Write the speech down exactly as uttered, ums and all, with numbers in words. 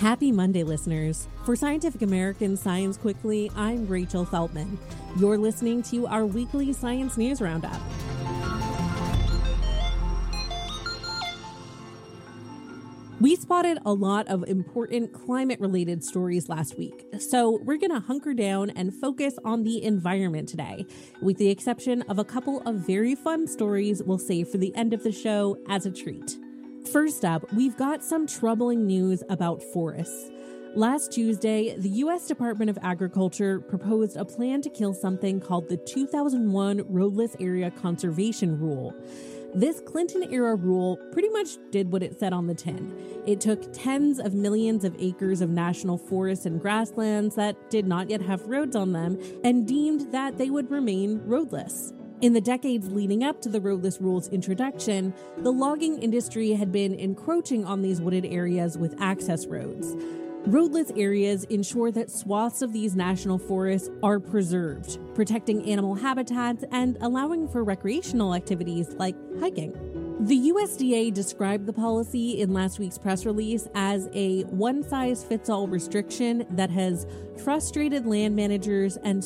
Happy Monday, listeners. For Scientific American Science Quickly, I'm Rachel Feltman. You're listening to our weekly science news roundup. We spotted a lot of important climate-related stories last week, so we're going to hunker down and focus on the environment today, with the exception of a couple of very fun stories we'll save for the end of the show as a treat. First up, we've got some troubling news about forests. Last Tuesday, the U S Department of Agriculture proposed a plan to kill something called the two thousand one Roadless Area Conservation Rule. This Clinton-era rule pretty much did what it said on the tin. It took tens of millions of acres of national forests and grasslands that did not yet have roads on them and deemed that they would remain roadless. In the decades leading up to the roadless rule's introduction, the logging industry had been encroaching on these wooded areas with access roads. Roadless areas ensure that swaths of these national forests are preserved, protecting animal habitats and allowing for recreational activities like hiking. The U S D A described the policy in last week's press release as a one-size-fits-all restriction that has frustrated land managers and